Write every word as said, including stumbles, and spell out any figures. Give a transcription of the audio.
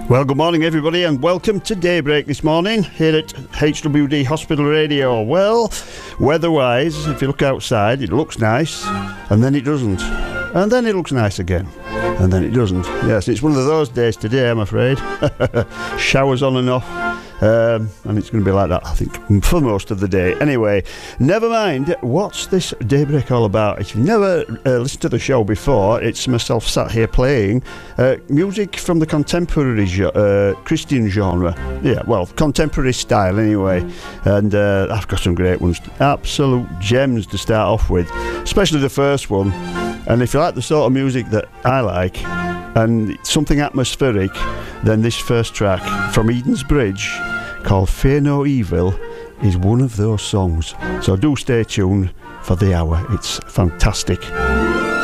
Well, good morning, everybody, and welcome to Daybreak this morning here at H W D Hospital Radio. Well, weather-wise, if you look outside, it looks nice, and then it doesn't. And then it looks nice again, and then it doesn't. Yes, it's one of those days today, I'm afraid. Showers on and off. Um, and it's going to be like that, I think, for most of the day. Anyway, never mind. What's this Daybreak all about? If you've never uh, listened to the show before, it's myself sat here playing uh, music from the contemporary ge- uh, Christian genre. Yeah, well, contemporary style anyway. And uh, I've got some great ones. Absolute gems to start off with, especially the first one. And if you like the sort of music that I like, and something atmospheric, then this first track from Eden's Bridge, called Fear No Evil, is one of those songs. So do stay tuned for the hour. It's fantastic.